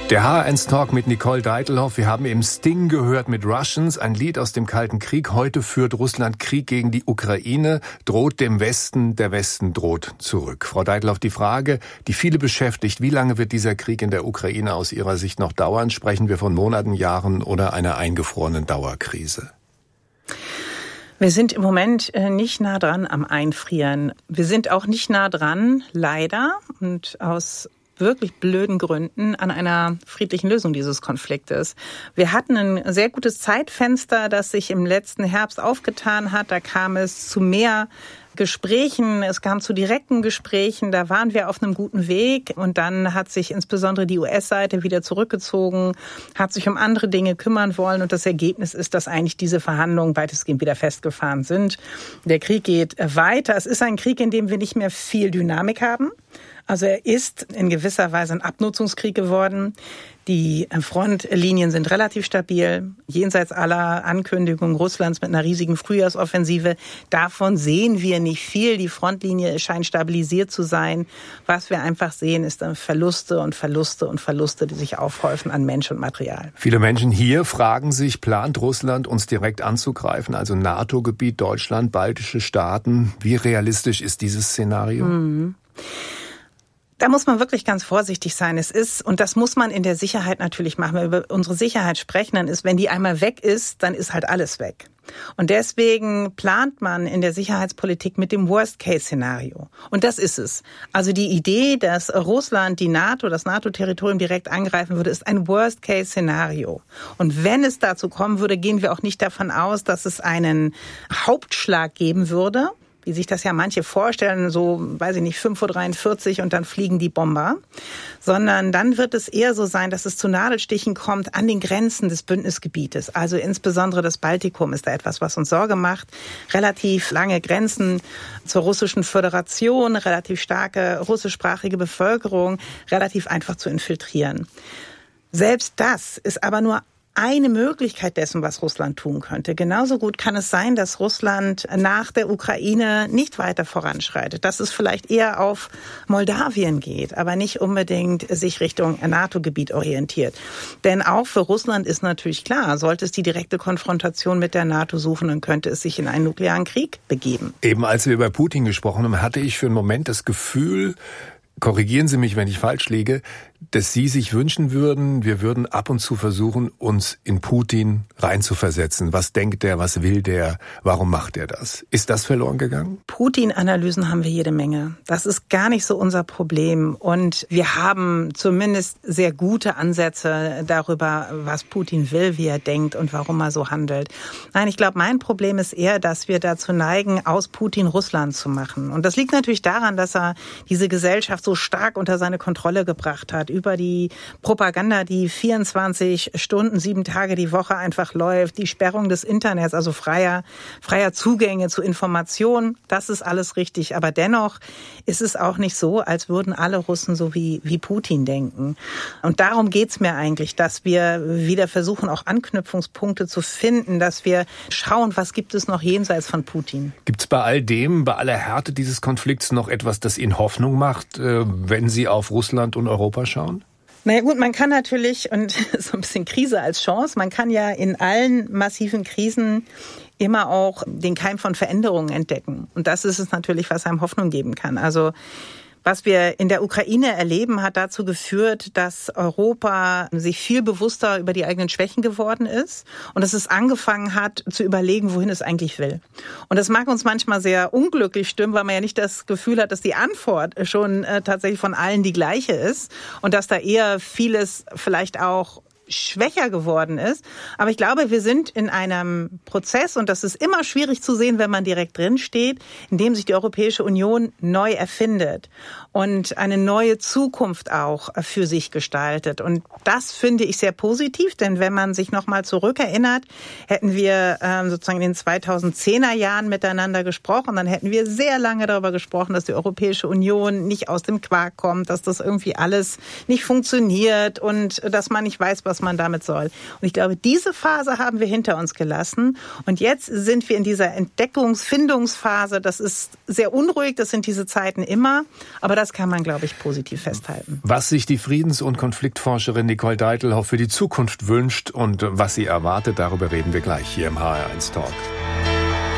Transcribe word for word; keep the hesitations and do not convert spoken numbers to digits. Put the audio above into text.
Der H eins Talk mit Nicole Deitelhoff. Wir haben eben Sting gehört mit Russians, ein Lied aus dem Kalten Krieg. Heute führt Russland Krieg gegen die Ukraine, droht dem Westen, der Westen droht zurück. Frau Deitelhoff, die Frage, die viele beschäftigt, wie lange wird dieser Krieg in der Ukraine aus Ihrer Sicht noch dauern? Sprechen wir von Monaten, Jahren oder einer eingefrorenen Dauerkrise? Wir sind im Moment nicht nah dran am Einfrieren. Wir sind auch nicht nah dran, leider, und aus wirklich blöden Gründen, an einer friedlichen Lösung dieses Konfliktes. Wir hatten ein sehr gutes Zeitfenster, das sich im letzten Herbst aufgetan hat. Da kam es zu mehr Gesprächen, es kam zu direkten Gesprächen, da waren wir auf einem guten Weg und dann hat sich insbesondere die U S-Seite wieder zurückgezogen, hat sich um andere Dinge kümmern wollen und das Ergebnis ist, dass eigentlich diese Verhandlungen weitestgehend wieder festgefahren sind. Der Krieg geht weiter. Es ist ein Krieg, in dem wir nicht mehr viel Dynamik haben. Also er ist in gewisser Weise ein Abnutzungskrieg geworden. Die Frontlinien sind relativ stabil, jenseits aller Ankündigungen Russlands mit einer riesigen Frühjahrsoffensive. Davon sehen wir nicht viel. Die Frontlinie scheint stabilisiert zu sein. Was wir einfach sehen, ist dann Verluste und Verluste und Verluste, die sich aufhäufen an Mensch und Material. Viele Menschen hier fragen sich, plant Russland uns direkt anzugreifen, also NATO-Gebiet, Deutschland, baltische Staaten? Wie realistisch ist dieses Szenario? Mhm. Da muss man wirklich ganz vorsichtig sein. Es ist, und das muss man in der Sicherheit natürlich machen, wenn wir über unsere Sicherheit sprechen, dann ist, wenn die einmal weg ist, dann ist halt alles weg. Und deswegen plant man in der Sicherheitspolitik mit dem Worst-Case-Szenario. Und das ist es. Also die Idee, dass Russland die NATO, das NATO-Territorium direkt angreifen würde, ist ein Worst-Case-Szenario. Und wenn es dazu kommen würde, gehen wir auch nicht davon aus, dass es einen Hauptschlag geben würde, wie sich das ja manche vorstellen, so, weiß ich nicht, fünf Uhr dreiundvierzig und dann fliegen die Bomber, sondern dann wird es eher so sein, dass es zu Nadelstichen kommt an den Grenzen des Bündnisgebietes. Also insbesondere das Baltikum ist da etwas, was uns Sorge macht. Relativ lange Grenzen zur Russischen Föderation, relativ starke russischsprachige Bevölkerung, relativ einfach zu infiltrieren. Selbst das ist aber nur eine Möglichkeit dessen, was Russland tun könnte. Genauso gut kann es sein, dass Russland nach der Ukraine nicht weiter voranschreitet, dass es vielleicht eher auf Moldawien geht, aber nicht unbedingt sich Richtung NATO-Gebiet orientiert. Denn auch für Russland ist natürlich klar, sollte es die direkte Konfrontation mit der NATO suchen, dann könnte es sich in einen nuklearen Krieg begeben. Eben als wir über Putin gesprochen haben, hatte ich für einen Moment das Gefühl, korrigieren Sie mich, wenn ich falsch liege, dass Sie sich wünschen würden, wir würden ab und zu versuchen, uns in Putin reinzuversetzen. Was denkt der, was will der, warum macht er das? Ist das verloren gegangen? Putin-Analysen haben wir jede Menge. Das ist gar nicht so unser Problem. Und wir haben zumindest sehr gute Ansätze darüber, was Putin will, wie er denkt und warum er so handelt. Nein, ich glaube, mein Problem ist eher, dass wir dazu neigen, aus Putin Russland zu machen. Und das liegt natürlich daran, dass er diese Gesellschaft so stark unter seine Kontrolle gebracht hat, über die Propaganda, die vierundzwanzig Stunden, sieben Tage die Woche einfach läuft, die Sperrung des Internets, also freier, freier Zugänge zu Informationen, das ist alles richtig. Aber dennoch ist es auch nicht so, als würden alle Russen so wie, wie Putin denken. Und darum geht's mir eigentlich, dass wir wieder versuchen, auch Anknüpfungspunkte zu finden, dass wir schauen, was gibt es noch jenseits von Putin. Gibt's bei all dem, bei aller Härte dieses Konflikts noch etwas, das Ihnen Hoffnung macht, wenn Sie auf Russland und Europa schauen? Naja gut, man kann natürlich, und so ein bisschen Krise als Chance, man kann ja in allen massiven Krisen immer auch den Keim von Veränderungen entdecken. Und das ist es natürlich, was einem Hoffnung geben kann. Also was wir in der Ukraine erleben, hat dazu geführt, dass Europa sich viel bewusster über die eigenen Schwächen geworden ist und dass es angefangen hat zu überlegen, wohin es eigentlich will. Und das mag uns manchmal sehr unglücklich stimmen, weil man ja nicht das Gefühl hat, dass die Antwort schon äh, tatsächlich von allen die gleiche ist und dass da eher vieles vielleicht auch schwächer geworden ist. Aber ich glaube, wir sind in einem Prozess, und das ist immer schwierig zu sehen, wenn man direkt drin steht, in dem sich die Europäische Union neu erfindet und eine neue Zukunft auch für sich gestaltet. Und das finde ich sehr positiv, denn wenn man sich nochmal zurückerinnert, hätten wir ähm, sozusagen in den zweitausendzehner Jahren miteinander gesprochen, dann hätten wir sehr lange darüber gesprochen, dass die Europäische Union nicht aus dem Quark kommt, dass das irgendwie alles nicht funktioniert und dass man nicht weiß, was was man damit soll. Und ich glaube, diese Phase haben wir hinter uns gelassen. Und jetzt sind wir in dieser Entdeckungs-, Findungsphase. Das ist sehr unruhig, das sind diese Zeiten immer. Aber das kann man, glaube ich, positiv festhalten. Was sich die Friedens- und Konfliktforscherin Nicole Deitelhoff für die Zukunft wünscht und was sie erwartet, darüber reden wir gleich hier im H R eins Talk.